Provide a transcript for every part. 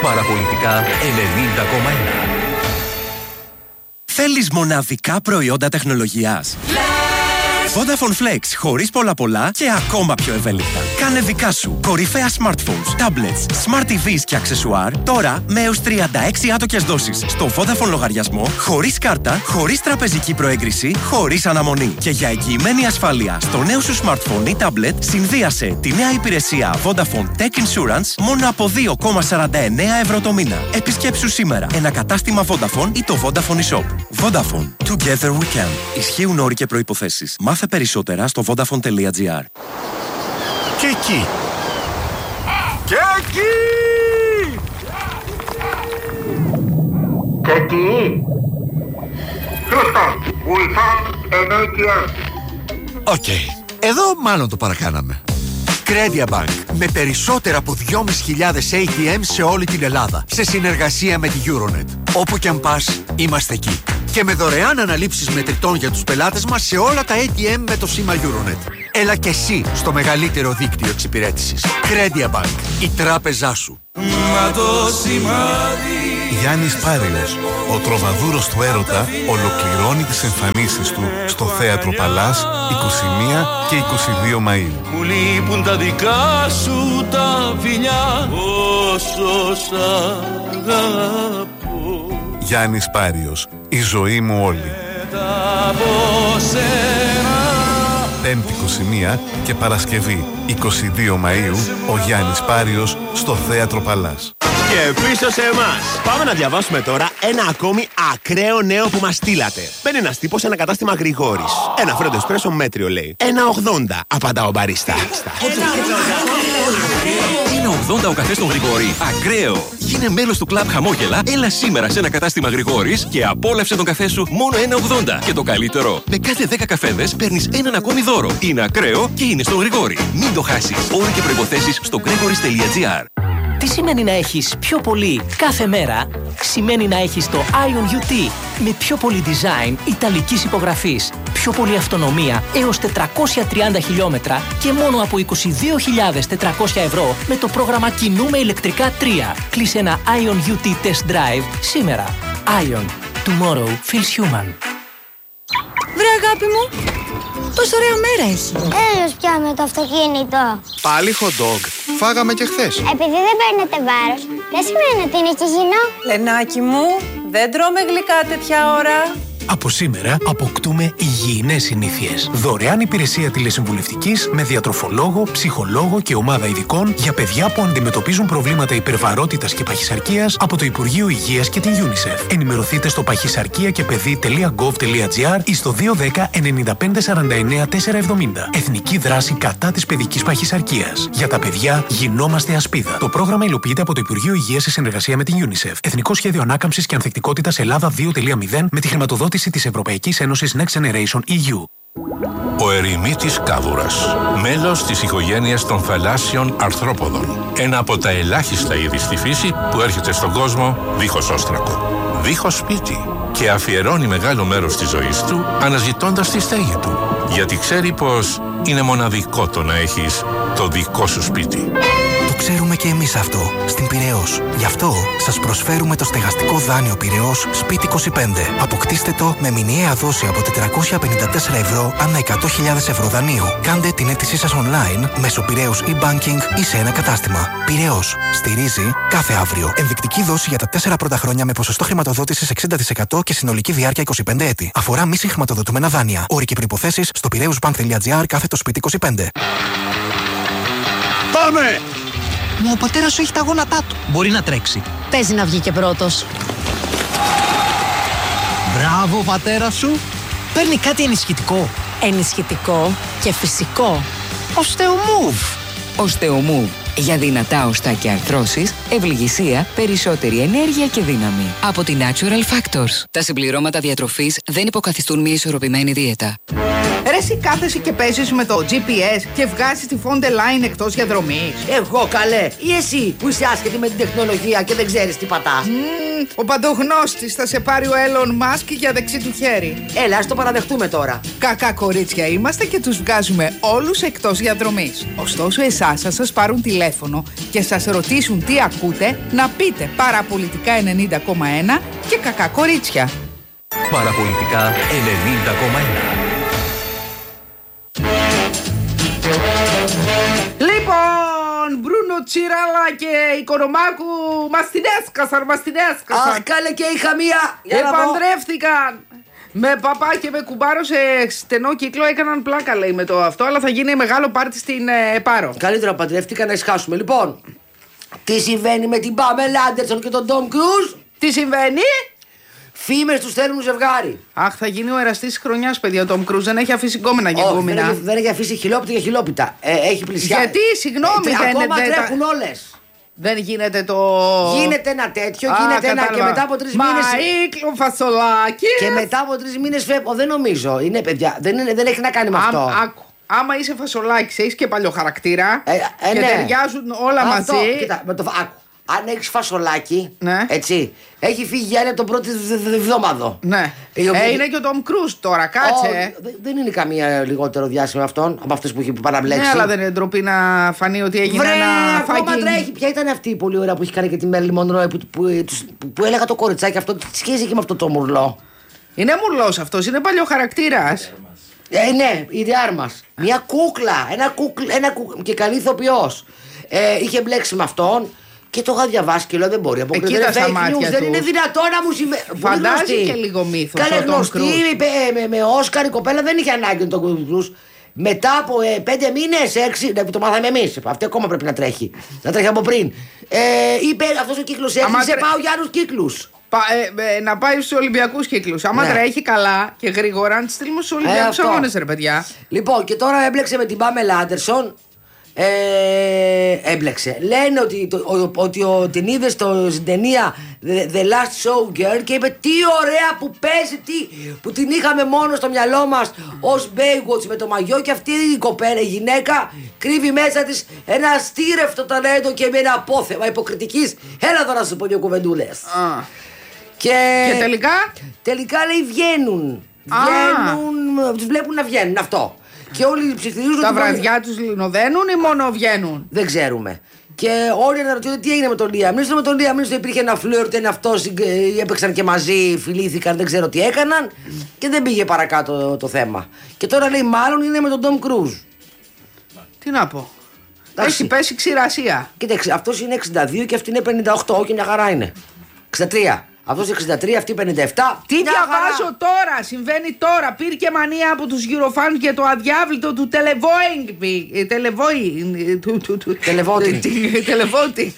Παραπολιτικά 90,1. Θέλεις μοναδικά προϊόντα τεχνολογίας? Vodafone Flex, χωρίς πολλά και ακόμα πιο ευέλικτα. Κάνε δικά σου κορυφαία smartphones, tablets, smart TVs και αξεσουάρ τώρα με έως 36 άτοκες δόσεις στο Vodafone λογαριασμό, χωρίς κάρτα, χωρίς τραπεζική προέγκριση, χωρίς αναμονή. Και για εγγυημένη ασφάλεια στο νέο σου smartphone ή tablet, συνδύασε τη νέα υπηρεσία Vodafone Tech Insurance μόνο από 2,49 ευρώ το μήνα. Επισκέψου σήμερα ένα κατάστημα Vodafone ή το Vodafone eShop. Vodafone. Together we can. Ισχύουν όροι και προϋποθέσεις. Μάθε περισσότερα στο vodafone.gr. Και εκεί. Και εκεί. Και εκεί. Houston, we found an ATM. Οκ. Εδώ μάλλον το παρακάναμε. Credia Bank. Με περισσότερα από 2.500 ATM σε όλη την Ελλάδα. Σε συνεργασία με τη Euronet. Όπου κι αν πας, είμαστε εκεί. Και με δωρεάν αναλήψεις μετρητών για τους πελάτες μας σε όλα τα ATM με το σήμα Euronet. Έλα και εσύ στο μεγαλύτερο δίκτυο εξυπηρέτησης. Credia Bank. Η τράπεζά σου. Μα το σημάδι. Γιάννης Πάριος, ο τροβαδούρος του έρωτα, ολοκληρώνει τις εμφανίσεις του στο Θέατρο Παλάς 21 και 22 Μαΐου. Μου λείπουν τα δικά σου τα φιλιά, όσο σ' αγαπώ. Γιάννης Πάριος, η ζωή μου όλη. Πέμπτη 21 και Παρασκευή 22 Μαΐου, ο Γιάννης Πάριος στο Θέατρο Παλάς. Και πίσω σε εμάς. Πάμε να διαβάσουμε τώρα ένα ακόμη ακραίο νέο που μας στείλατε. Μπαίνει ένας τύπος σε ένα κατάστημα Γρηγόρης. Ένα φρέντο εσπρέσο μέτριο λέει. 1,80 απαντά ο μπαρίστα. 1,80 ο καφές στον Γρηγόρη. Ακραίο! Γίνε μέλος του κλαμπ Χαμόγελα, έλα σήμερα σε ένα κατάστημα Γρηγόρης και απόλαυσε τον καφέ σου μόνο 1,80. Και το καλύτερο, με κάθε 10 καφέδες παίρνεις έναν ακόμη δώρο. Είναι ακραίο και είναι στον Γρηγόρη. Μην το χάσεις. Όροι και προϋποθέσεις στο gregoris.gr. Τι σημαίνει να έχεις πιο πολύ κάθε μέρα? Σημαίνει να έχεις το Ion UT με πιο πολύ design ιταλικής υπογραφής, πιο πολύ αυτονομία έως 430 χιλιόμετρα και μόνο από 22.400 ευρώ με το πρόγραμμα Κινούμε ηλεκτρικά 3. Κλείσε ένα Ion UT Test Drive σήμερα. Ion. Tomorrow feels human. Βρε αγάπη μου, τόσο ωραία μέρα έχει. Έλος πια με το αυτοκίνητο. Πάλι hot dog. Φάγαμε και χθες. Επειδή δεν παίρνετε βάρος, δεν σημαίνει ότι είναι υγιεινό. Λενάκι μου, δεν τρώμε γλυκά τέτοια ώρα. Από σήμερα αποκτούμε υγιεινές συνήθειες. Δωρεάν υπηρεσία τηλεσυμβουλευτικής με διατροφολόγο, ψυχολόγο και ομάδα ειδικών για παιδιά που αντιμετωπίζουν προβλήματα υπερβαρότητας και παχυσαρκίας από το Υπουργείο Υγείας και την UNICEF. Ενημερωθείτε στο παχυσαρκία-και-παιδί.gov.gr ή στο 210 95 49 470. Εθνική δράση κατά της παιδικής παχυσαρκίας. Για τα παιδιά γινόμαστε ασπίδα. Το πρόγραμμα υλοποιείται από το Υπουργείο Υγείας σε συνεργασία με την UNICEF. Εθνικό Σχέδιο Ανάκαμψης και Ανθεκτικότητας Ελλάδα 2.0 με τη χρηματοδότηση της Ευρωπαϊκής Ένωσης Next Generation EU. Ο ερημίτης κάβουρας, μέλος της οικογένειας των θαλάσσιων αρθρόποδων. Ένα από τα ελάχιστα είδη στη φύση που έρχεται στον κόσμο δίχως όστρακο, δίχως σπίτι και αφιερώνει μεγάλο μέρος της ζωής του αναζητώντας τη στέγη του. Γιατί ξέρει πως είναι μοναδικό το να έχεις το δικό σου σπίτι. Το ξέρουμε και εμείς αυτό, στην Πειραιώς. Γι' αυτό σας προσφέρουμε το στεγαστικό δάνειο Πειραιώς Σπίτι 25. Αποκτήστε το με μηνιαία δόση από 454 ευρώ ανά 100.000 ευρώ δανείου. Κάντε την αίτησή σας online μέσω Πειραιώς e-banking ή σε ένα κατάστημα. Πειραιώς. Στηρίζει κάθε αύριο. Ενδεικτική δόση για τα 4 πρώτα χρόνια με ποσοστό χρηματοδότησης 60% και συνολική διάρκεια 25 έτη. Αφορά μη συγχρηματοδοτούμενα δάνεια. Όροι και προϋποθέσεις στο πειραιώσbank.gr/Σπίτι 25. Πάμε! Μα ο πατέρας σου έχει τα γόνατά του. Μπορεί να τρέξει. Παίζει να βγει και πρώτος. Μπράβο, πατέρα σου. Παίρνει κάτι ενισχυτικό. Ενισχυτικό και φυσικό. Osteomove. Osteomove. Για δυνατά οστά και αρθρώσεις, ευληγησία, περισσότερη ενέργεια και δύναμη. Από τη Natural Factors. Τα συμπληρώματα διατροφής δεν υποκαθιστούν μια ισορροπημένη δίαιτα. Ρε εσύ κάθεσαι και παίζεις με το GPS και βγάζεις τη Fonte Line εκτός διαδρομής. Εγώ καλέ, ή εσύ που είσαι άσχετη με την τεχνολογία και δεν ξέρεις τι πατάς. Ο παντογνώστης θα σε πάρει ο Elon Musk για δεξί του χέρι. Έλα, ας το παραδεχτούμε τώρα. Κακά κορίτσια είμαστε και τους βγάζουμε όλους εκτός διαδρομής. Ωστόσο εσάς θα σας πάρουν τηλέφωνο και σας ρωτήσουν τι ακούτε, να πείτε Παραπολιτικά 90,1 και κακά κορίτσια. Παραπολιτικά 90,1. Λοιπόν, Μπρούνο Τσιράλα και Οικονομάκου μας την έσκασαν. Αχ, κάλε και είχα μία. Επαντρεύτηκαν. Με παπά και με κουμπάρο σε στενό κύκλο έκαναν πλάκα, λέει, με το αυτό, αλλά θα γίνει μεγάλο πάρτι στην Πάρο. Καλύτερα παντρεύτηκαν να ισχάσουμε. Λοιπόν, τι συμβαίνει με την Πάμελα Άντερσον και τον Τόμ Κρουζ? Τι συμβαίνει? Φήμες τους θέλουν ζευγάρι. Αχ, θα γίνει ο εραστής της χρονιάς, παιδιά. Ο Τόμ Κρουζ δεν έχει αφήσει γκόμενα και γκόμενα. Δεν έχει αφήσει χιλόπιτα για χιλόπιτα. Έχει πλησιάσει. Γιατί, συγγνώμη, ακόμα τρέχουν όλες. Δεν γίνεται το. Γίνεται ένα τέτοιο, γίνεται ένα και μετά από 3 μήνες. Μαΐκλο φασολάκι. Και μετά από 3 μήνες φεύγω. Δεν νομίζω. Είναι παιδιά. Δεν έχει να κάνει με αυτό. Άμα είσαι φασολάκι, έχεις και παλιό χαρακτήρα. Και ναι. ταιριάζουν όλα αυτό, μαζί. Κοίτα, αν έχεις φασολάκι, ναι. Έτσι, έχει φύγει η άλλη τον πρώτο εβδόμαδο. Ναι. Είναι και ο Τόμ Κρουζ τώρα, κάτσε. Δεν είναι καμία λιγότερο διάσημη αυτόν από αυτές που έχει παραβλέψει. Ναι, αλλά δεν είναι ντροπή να φανεί ότι έγινε ένα φάκι. Ακόμα τρέχει. Ποια ήταν αυτή η πολύ ωραία που έχει κάνει και τη Μέρλιν Μονρόι που έλεγα το κοριτσάκι αυτό, τι σχέση έχει με αυτό το μουρλό? Είναι μουρλός αυτός, είναι παλιό χαρακτήρας. Ναι, η Διάρμας. Μια κούκλα, ένα και καλή ηθοποιός. Είχε μπλέξει με αυτόν. Και το είχα διαβάσει και λέω δεν μπορεί. Δεν είναι δυνατόν να μου συμβαίνει. Φαντάζει και λίγο μύθος. Καλέ γνωστή με Όσκαρ η κοπέλα δεν είχε ανάγκη τον Κρουζ. Μετά από 5 μήνες, 6, το μάθαμε εμείς. Αυτή ακόμα πρέπει να τρέχει. Να τρέχει από πριν. Είπε αυτός ο κύκλος έκλεισε, πάω για άλλους κύκλους. Να πάει στους Ολυμπιακούς κύκλους. Άμα τρέχει καλά και γρήγορα, να τη στείλουμε στους Ολυμπιακούς αγώνες, ρε παιδιά. Λοιπόν, και τώρα έμπλεξε με την Πάμελα Άντερσον. Έμπλεξε. Λένε ότι την είδε στην ταινία The Last Show Girl και είπε τι ωραία που παίζει, που την είχαμε μόνο στο μυαλό μας ως Baywatch με το μαγιό, και αυτή η κοπέλα, η γυναίκα, κρύβει μέσα της ένα αστήρευτο ταλέντο και με ένα απόθεμα υποκριτικής. Έλα εδώ να σου πω δύο κουβεντούλες. Και τελικά λέει βγαίνουν. Τους βλέπουν να βγαίνουν, αυτό. Και όλοι ψιθυρίζουν. Τα βραδιά τους λινοδένουν ή μόνο βγαίνουν? Δεν ξέρουμε. Και όλοι αναρωτιούνται τι έγινε με τον Λία. Με τον Λία υπήρχε ένα φλερτ, είναι αυτός, έπαιξαν και μαζί, φιλήθηκαν, δεν ξέρω τι έκαναν και δεν πήγε παρακάτω το θέμα. Και τώρα λέει μάλλον είναι με τον Τόμ Κρουζ. Τι να πω. Έχει πέσει ξηρασία. Κοίταξε, αυτός είναι 62 και αυτή είναι 58 και μια χαρά είναι. 63. Αυτός 63, αυτή 57. Τι διαβάζω τώρα, συμβαίνει τώρα. Πήρε μανία από τους Eurofans για το αδιάβλητο του Televoting.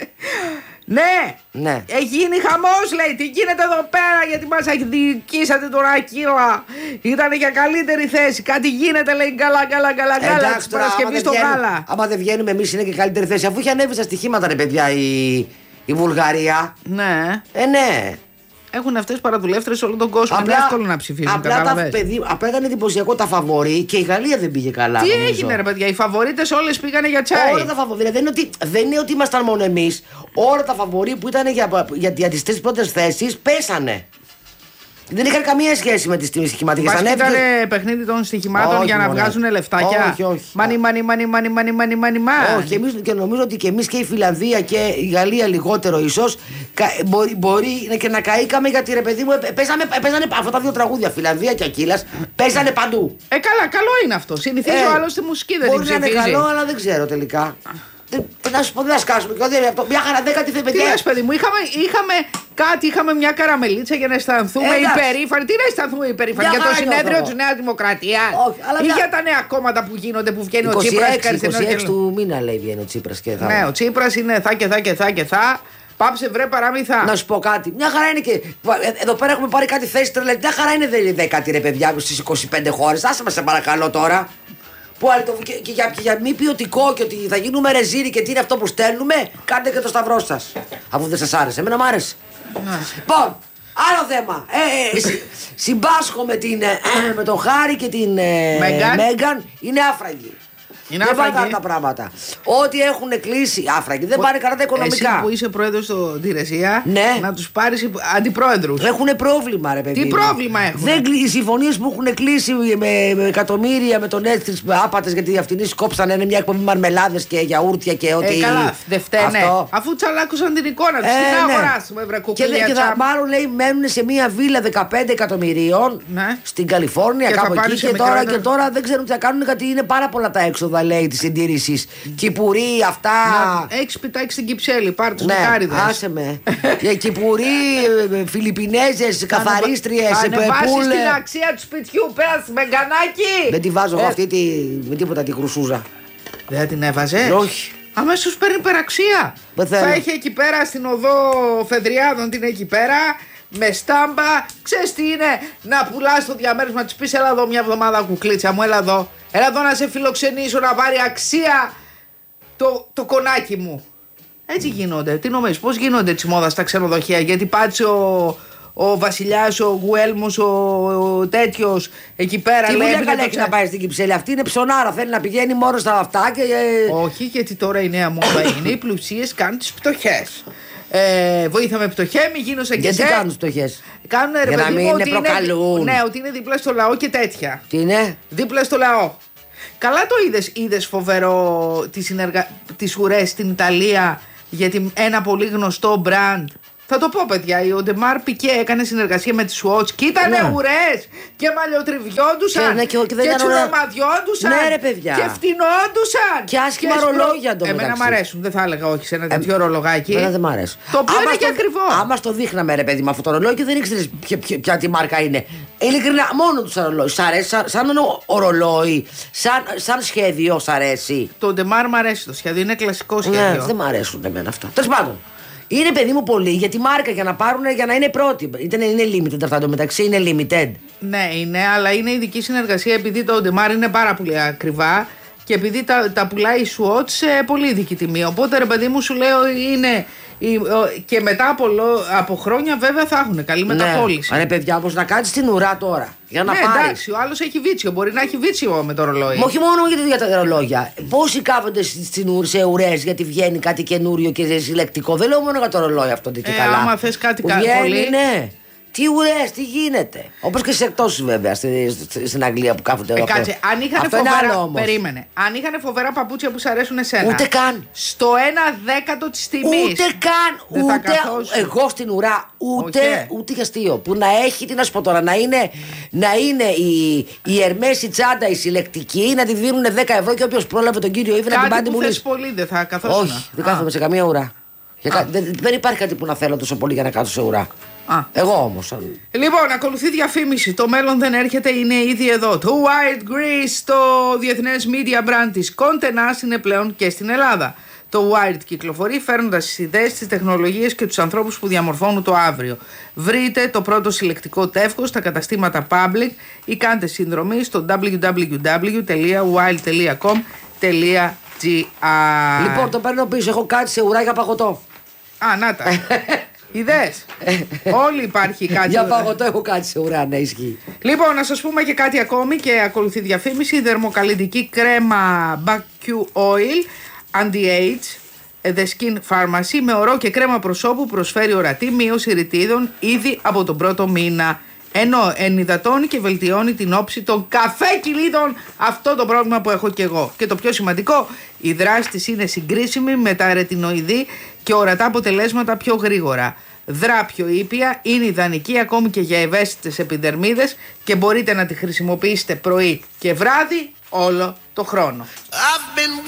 Ναι, έχει γίνει χαμός, λέει. Τι γίνεται εδώ πέρα, γιατί μας εκδικήσατε τον Ακύλα. Ήτανε για καλύτερη θέση. Κάτι γίνεται, λέει, καλά. Εντάξει, Παρασκευή στο γάλα. Άμα δεν βγαίνουμε εμείς είναι και καλύτερη θέση. Αφού είχε ανέβει στα στοιχήματα, ρε παιδιά, η Βουλγαρία. Ναι. Ναι. Έχουν αυτές παραδουλεύτρες σε όλο τον κόσμο. Είναι εύκολο να ψηφίσουν. Απλά ήταν εντυπωσιακό τα φαβορί και η Γαλλία δεν πήγε καλά. Τι έγινε, ρε παιδιά, οι φαβορίτες όλες πήγανε για τσάι. Όλα τα φαβορί. Δεν είναι ότι ήμασταν μόνο εμείς. Όλα τα φαβορί που ήταν για τις 3 πρώτες θέσεις πέσανε. Δεν είχαν καμία σχέση με τις τιμές στοιχηματικές. Μας ήταν παιχνίδι των στοιχημάτων για να βγάζουν λεφτάκια. Όχι. Μάνι. Όχι, και νομίζω ότι και εμείς και η Φιλανδία και η Γαλλία λιγότερο ίσως μπορεί και να καήκαμε, γιατί ρε παιδί μου παίζανε αυτά τα 2 τραγούδια, Φιλανδία και Ακύλας, παίζανε παντού. Καλά, καλό είναι αυτό. Συνηθίζω άλλο στη μουσική, δεν την ψηφίζει. Μπορεί να είναι καλό, αλλά δεν ξέρω τελικά. Να σου πω, δεν θα σκάσουμε. Μια χαρά 10η θέση, παιδιά. Τι λες, παιδί μου, είχαμε μια καραμελίτσα για να αισθανθούμε υπερήφανοι. Τι να αισθανθούμε υπερήφανοι? Για το συνέδριο της Νέας Δημοκρατίας ή για τα νέα κόμματα που γίνονται, που βγαίνει ο Τσίπρας? 26 του μήνα, λέει, βγαίνει ο Τσίπρας και θα. Ναι, ο Τσίπρας είναι θα. Πάψε βρε παραμύθα. Να σου πω κάτι. Μια χαρά είναι και. Εδώ πέρα έχουμε πάρει κάτι θέση τρελή. Μια χαρά είναι 10η, ρε παιδιά, στις 25 χώρες. Άσε μας, σε παρακαλώ τώρα. Που και για μη ποιοτικό και ότι θα γίνουμε ρεζίρι και τι είναι αυτό που στέλνουμε, κάντε και το σταυρό σας. Αφού δεν σας άρεσε. Εμένα μ' άρεσε. Λοιπόν, Άλλο θέμα. Συμπάσχω με τον Χάρη και την Μέγκαν. Είναι άφραγγοι. Δεν πάνε καλά τα πράγματα. Ό,τι έχουν κλείσει άφραγγοι. Δεν πάνε καλά τα οικονομικά. Εσύ που είσαι πρόεδρος στην Τηρεσία, ναι, να τους πάρεις αντιπρόεδρους. Έχουν πρόβλημα, ρε παιδί. Τι πρόβλημα έχουν? Οι συμφωνίες που έχουν κλείσει με εκατομμύρια με τον Έστρις άπατες, γιατί οι αυτοί κόψανε μια εκπομπή μαρμελάδες και γιαούρτια και ό,τι. Καλά, δεν φταίνε. Αφού τσαλάκωσαν την εικόνα τους, τι να αγοράσουμε, βρε κουκλία. Και μάλλον λέει μένουν σε μια βίλα 15 εκατομμυρίων στην Καλιφόρνια, κάπου εκεί. Και τώρα δεν ξέρουν τι θα κάνουν, γιατί είναι πάρα πολλά τα έξοδα, λέει, τη συντήρηση. Κυπουρί, αυτά. Έχεις πιτάξει στην Κυψέλη, πάρ' τους δεκάριδες. Άσε με. Κυπουρί, Φιλιππινέζες, καθαρίστριες. Ανεβάσεις την αξία του σπιτιού, πες, Μεγκανάκι. Δεν τη βάζω εγώ αυτή με τίποτα τη χρυσούζα. Δεν την έβαζες? Όχι. Αμέσως παίρνει υπεραξία. Θα έχει εκεί πέρα στην οδό Φεδριάδων, την εκεί πέρα. Με στάμπα, ξέρεις τι είναι, να πουλάς το διαμέρισμα, της πεις έλα εδώ μια εβδομάδα, κουκλίτσα μου, έλα εδώ να σε φιλοξενήσω, να πάρει αξία το κονάκι μου. Έτσι γίνονται. Τι νομίζεις, πώς γίνονται έτσι μόδα στα ξενοδοχεία? Γιατί πάτησε ο βασιλιάς, ο Γουέλμος, ο τέτοιος εκεί πέρα. Τι δουλειά καλά έχει να πάει στην Κυψέλη? Αυτή είναι ψωνάρα, θέλει να πηγαίνει μόνο στα αυτά και... Όχι, γιατί τώρα η νέα μόδα είναι οι πλουσίες κάνουν τις πτωχές. Βοήθα με πτωχέ, μη γίνω σαν και εσύ. Γιατί κάνουν τις πτωχές? Κάνουν, ρε παιδί μου, ότι είναι, ότι είναι δίπλα στο λαό και τέτοια. Τι είναι? Δίπλα στο λαό. Καλά το είδες φοβερό τις ουρές στην Ιταλία, γιατί ένα πολύ γνωστό μπραντ. Θα το πω, παιδιά, ο Ντεμάρ Πικέ έκανε συνεργασία με τη Swatch και ήτανε ουρές και μαλλιοτριβιόντουσαν και τσουρομαδιόντουσαν. Ναι, ρε παιδιά. Και φτηνόντουσαν. Και άσχημα ρολόγια εντωμεταξύ. Εμένα μ' αρέσουν, δεν θα έλεγα όχι σε ένα τέτοιο ρολογάκι. Εμένα δεν μ' αρέσει. Το οποίο είναι και ακριβό. Άμα στο δείχναμε, ρε παιδί, με αυτό το ρολόι και δεν ήξερες ποια τη μάρκα είναι. Ειλικρινά, μόνο του ρολόι. Σ' αρέσει σαν ρολόι, σαν σχέδιο, σ' αρέσει? Το Ντεμάρ μ' αρέσει το σχέδιο, είναι κλασικό σχέδιο. Ναι, δεν μ' αρέσουν εμένα αυτά. Τέλος πάντων. Είναι, παιδί μου, πολύ για τη μάρκα, για να πάρουν, για να είναι πρώτη. Είναι limited αυτά εντωμεταξύ, είναι limited. Ναι, είναι, αλλά είναι ειδική συνεργασία επειδή το Audemars είναι πάρα πολύ ακριβά και επειδή τα πουλάει η Swatch σε πολύ ειδική τιμή. Οπότε, ρε παιδί μου, σου λέω είναι. Και μετά από χρόνια βέβαια θα έχουν καλή μεταπώληση. Ναι, ρε παιδιά, όπως να κάτσεις στην ουρά τώρα. Για να πάρεις. Εντάξει, ο άλλος έχει βίτσιο. Μπορεί να έχει βίτσιο με το ρολόι. Όχι μόνο για τα ρολόγια. Πόσοι κάθονται σε ουρές γιατί βγαίνει κάτι καινούριο και συλλεκτικό? Δεν λέω μόνο για το ρολόι αυτό και καλά. Άμα θες κάτι πολύ. Ναι. Τι ουρές, τι γίνεται. Όπως και σε εκτός βέβαια στην Αγγλία που κάθονται εδώ. Κάτσε, αν είχαν φοβερά. Περίμενε. Αν είχαν φοβερά παπούτσια που σου αρέσουν εσένα. Ούτε καν. Στο 1/10 της τιμής. Ούτε καν. Ούτε εγώ στην ουρά. Ούτε για αστείο. Που να έχει, τι να σου πω τώρα, να είναι η Ερμές η τσάντα η συλλεκτική, να τη δίνουν 10 ευρώ και όποιος πρόλαβε τον κύριο Ήβη να την πάρει. Κάτι που θες πολύ, δεν θα καθόσουν. Όχι, δεν κάθομαι σε καμία ουρά. Δεν υπάρχει κάτι που να θέλω τόσο πολύ για να κάτσω σε ουρά. Εγώ όμως. Λοιπόν, ακολουθεί διαφήμιση. Το μέλλον δεν έρχεται, είναι ήδη εδώ. Το Wired Greece, το διεθνές media brand της Conte Nast, είναι πλέον και στην Ελλάδα. Το Wired κυκλοφορεί φέρνοντας τις ιδέες, τις τεχνολογίες και τους ανθρώπους που διαμορφώνουν το αύριο. Βρείτε το πρώτο συλλεκτικό τεύχος στα καταστήματα Public ή κάντε συνδρομή στο www.wildtelia.com.gr. Λοιπόν, το παίρνω πίσω. Έχω κάτι σε ουρά για παγωτό. Να τα. Είδες. Όλοι υπάρχει κάτι. Για παγωτό έχω κάτι σε ουρά, ναι, ισχύει. Λοιπόν, να σας πούμε και κάτι ακόμη και ακολουθεί διαφήμιση. Δερμοκαλλυντική κρέμα BQ Oil Anti-Age The Skin Pharmacy με ορό και κρέμα προσώπου προσφέρει ορατή μείωση ρητίδων ήδη από τον πρώτο μήνα. Ενώ ενυδατώνει και βελτιώνει την όψη των καφέ κυλίδων. Αυτό το πρόβλημα που έχω και εγώ. Και το πιο σημαντικό, η δράση της είναι συγκρίσιμη με τα ρετινοειδή και ορατά αποτελέσματα πιο γρήγορα. Δρά πιο ήπια, είναι ιδανική ακόμη και για ευαίσθητες επιδερμίδες και μπορείτε να τη χρησιμοποιήσετε πρωί και βράδυ όλο το χρόνο.